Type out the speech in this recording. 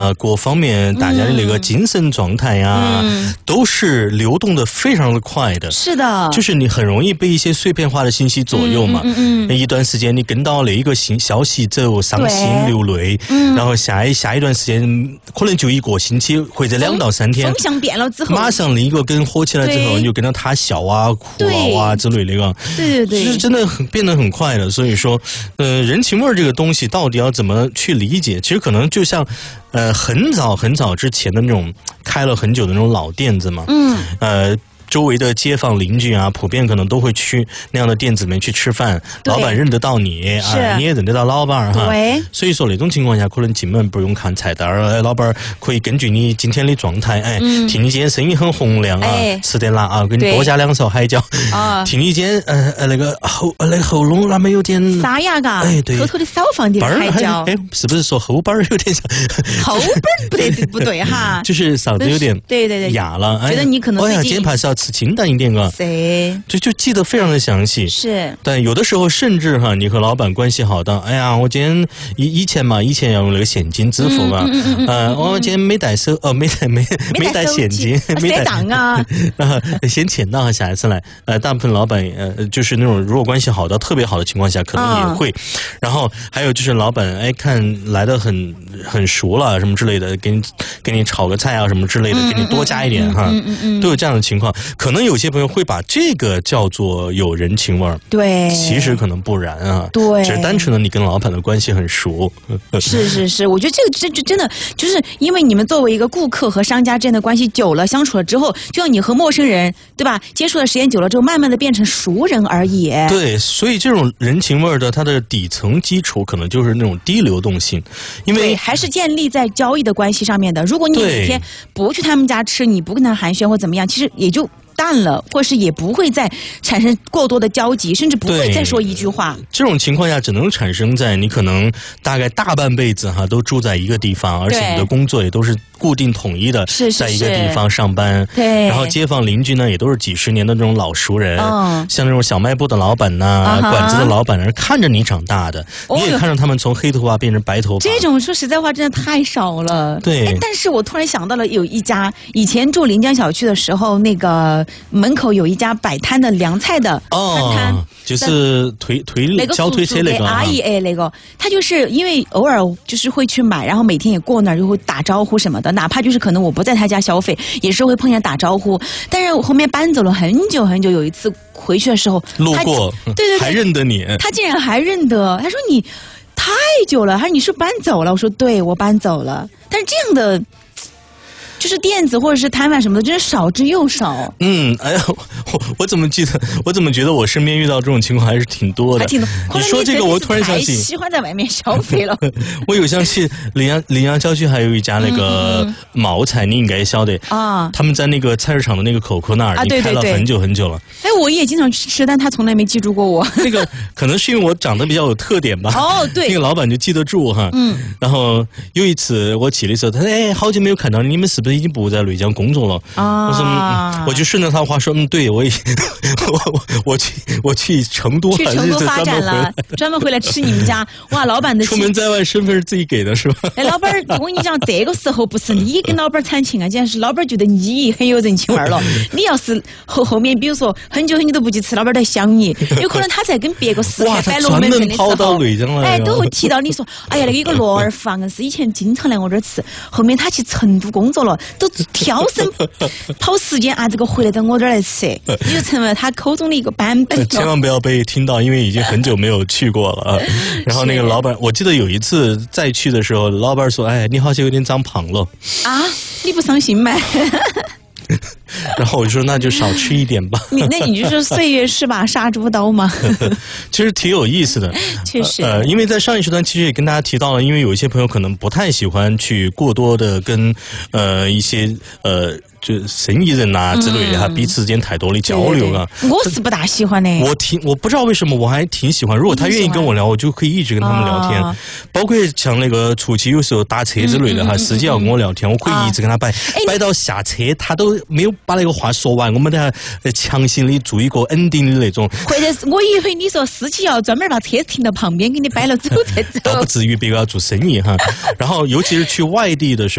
各方面大家的那个精神状态呀，都是流动的非常的快的。 是的， 就是你很容易被一些碎片化的信息左右嘛。一段时间你跟到了一个消息之后伤心流泪，然后下一段时间可能就一个星期或者2到3天， 风向变了之后， 马上另一个梗火起来之后，你就跟着他笑啊、哭啊之类的个。 对， 就是真的变得很快的。所以说，人情味这个东西到底要怎么去理解？其实可能就像，很早之前的那种开了很久的那种老店子嘛。周围的街坊邻居啊，普遍可能都会去那样的店子里面去吃饭，老板认得到你啊，你也认得到老板哈。 对， 所以说那种情况下，可能进门不用看菜单儿，老板可以根据你今天的状态，听你今天生意很洪亮啊，吃得辣啊，给你多加2勺海椒啊，听你今天那个喉咙那么有点沙哑嘎， 对， 偷偷的少放点海椒， 是不是说后板有点像？ 后板不对哈， 就是嗓子有点对哑了， 觉得你可能今天怕是要吃清淡一点啊，就记得非常的详细。 是， 但有的时候甚至哈，你和老板关系好到，哎呀，我今天以前要用那个现金支付嘛，我今天没带没带现金， 没带账啊， 先欠到下一次来。大部分老板就是那种如果关系好到特别好的情况下，可能也会。然后还有就是老板看来的很熟了什么之类的，给你炒个菜啊什么之类的，给你多加一点哈，都有这样的情况。可能有些朋友会把这个叫做有人情味儿， 对， 其实可能不然啊， 对， 只是单纯的你跟老板的关系很熟。 是，我觉得这个真的就是因为你们作为一个顾客和商家之间的关系久了，相处了之后，就像你和陌生人对吧，接触的时间久了之后，慢慢的变成熟人而已。 对，所以这种人情味的它的底层基础可能就是那种低流动性，因为还是建立在交易的关系上面的。如果你每天不去他们家吃，你不跟他寒暄或怎么样，其实也就淡了，或是也不会再产生过多的交集，甚至不会再说一句话。这种情况下只能产生在你可能大概大半辈子都住在一个地方，而且你的工作也都是固定统一的，在一个地方上班。 对， 然后街坊邻居呢也都是几十年的这种老熟人，像那种小卖部的老板呐、馆子的老板是看着你长大的，你也看着他们从黑头发变成白头发。 这种说实在话真的太少了。 对， 但是我突然想到了有一家，以前住临江小区的时候，那个门口有一家摆摊的凉菜的摊， 就是小推车那个阿姨那个，他就是因为偶尔就是会去买，然后每天也过那儿就会打招呼什么的，哪怕就是可能我不在他家消费，也是会碰见打招呼。但是我后面搬走了很久很久，有一次回去的时候路过，对，还认得你， 他竟然还认得，他说你太久了，他说你是搬走了，我说对，我搬走了。但是这样的就是店子或者是摊贩什么的，真是少之又少。 哎呀，我怎么觉得我身边遇到这种情况还是挺多的。你说这个，我突然想起， 喜欢在外面消费了。 我有想起临阳郊区还有一家那个毛菜，你应该也晓得啊。他们在那个菜市场的那个口口那儿，已经开了很久很久了。 哎，我也经常去吃，但他从来没记住过我。 那个可能是因为我长得比较有特点吧。 哦，对， 那个老板就记得住哈。然后有一次我去的时候，他说：“好久没有看到你们，是不是已经不在内江工作了？”我说：“我就顺着他话说，对，我去成都发展了，专门回来吃你们家。哇，老板的出门在外身份是自己给的是吧？ 哎，老板，我跟你讲，这个时候不是你跟老板产情啊，竟然是老板觉得你很有人情味了。你要是后面比如说很久都不去吃，老板在想你，有可能他在跟别个试探摆龙门阵的时候，都会提到你说，哎呀，那个一个罗儿房是以前经常来我这儿吃，后面他去成都工作了，都挑身跑时间这个回来到我这儿来吃，你就成为他口中的一个版本。 千万不要被听到，因为已经很久没有去过了啊。然后那个老板，我记得有一次再去的时候，老板说：“哎，你好像有点长胖了啊，你不伤心吗？” 然后我就说那就少吃一点吧。 那你就是岁月是把杀猪刀吗？ 其实挺有意思的， 确实。 因为在上一时段其实也跟大家提到了，因为有一些朋友可能不太喜欢去过多的跟一些就生意人呐之类的哈，彼此之间太多的交流啊。 我是不大喜欢的。 我不知道为什么我还挺喜欢，如果他愿意跟我聊，我就可以一直跟他们聊天。包括像那个出去有时候打车之类的哈，司机要跟我聊天，我可以一直跟他摆到下车，他都没有把那个话说完，我们得强行的做一个 ending 的那种。 或者是我以为你说司机要专门把车停到旁边给你摆了走再走， 倒不至于别个要做生意哈。然后尤其是去外地的时候。